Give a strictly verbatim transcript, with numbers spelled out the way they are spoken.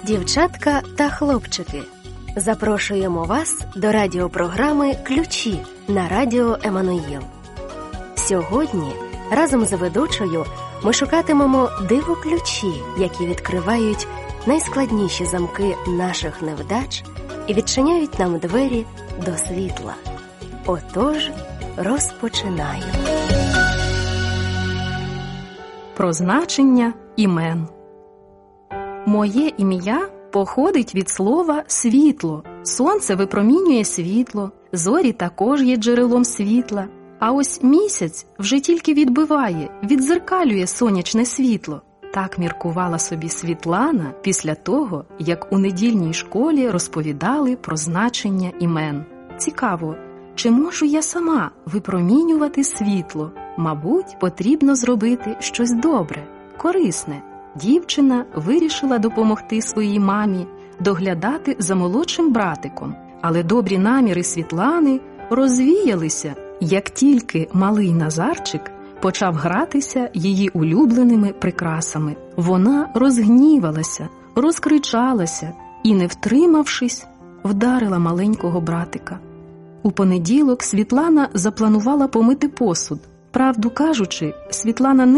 Дівчатка та хлопчики, запрошуємо вас до радіопрограми «Ключі» на радіо Еммануїл. Сьогодні разом з ведучою ми шукатимемо диво-ключі, які відкривають найскладніші замки наших невдач і відчиняють нам двері до світла. Отож, розпочинаємо. Про значення імен. Моє ім'я походить від слова «світло». Сонце випромінює світло, зорі також є джерелом світла. А ось місяць вже тільки відбиває, віддзеркалює сонячне світло. Так міркувала собі Світлана після того, як у недільній школі розповідали про значення імен. Цікаво, чи можу я сама випромінювати світло? Мабуть, потрібно зробити щось добре, корисне. Дівчина вирішила допомогти своїй мамі доглядати за молодшим братиком. Але добрі наміри Світлани розвіялися, як тільки малий Назарчик почав гратися її улюбленими прикрасами. Вона розгнівалася, розкричалася і, не втримавшись, вдарила маленького братика. У понеділок Світлана запланувала помити посуд. Правду кажучи, Світлана не